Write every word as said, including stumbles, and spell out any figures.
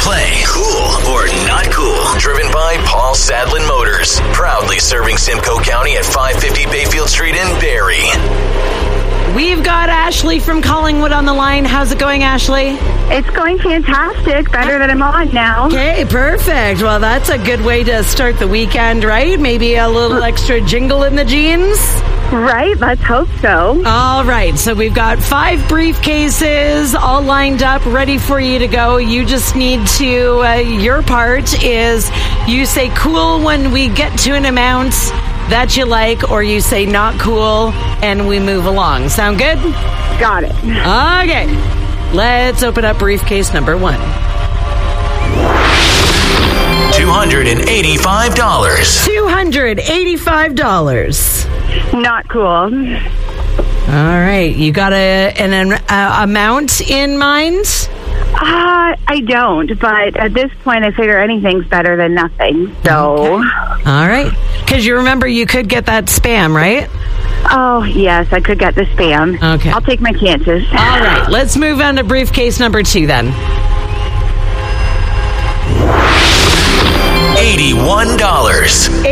play Cool or Not Cool. Driven by Paul Sadlin Motors. Proudly serving Simcoe County at five fifty Bayfield Street in Barrie. We've got Ashley from Collingwood on the line. How's it going, Ashley? It's going fantastic. Better that I'm on now. Okay, perfect. Well, that's a good way to start the weekend, right? Maybe a little extra jingle in the jeans? Right, let's hope so. All right, so we've got five briefcases all lined up, ready for you to go. You just need to, uh, your part is you say cool when we get to an amount that you like, or you say not cool, and we move along. Sound good? Got it. Okay, let's open up briefcase number one. two hundred eighty-five dollars. two hundred eighty-five dollars. Not cool. All right, you got a, an, an uh, amount in mind? Uh, I don't, but at this point I figure anything's better than nothing, so... Okay. All right, because you remember you could get that spam, right? Oh, yes, I could get the spam. Okay. I'll take my chances. All right, let's move on to briefcase number two then. eighty-one dollars.